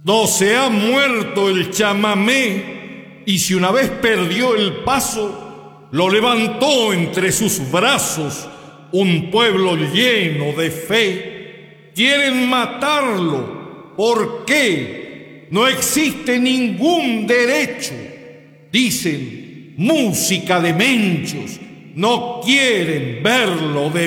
No se ha muerto el chamamé, y si una vez perdió el paso, lo levantó entre sus brazos un pueblo lleno de fe. Quieren matarlo. ¿Por qué? No existe ningún derecho. Dicen, música de menchos. No quieren verlo de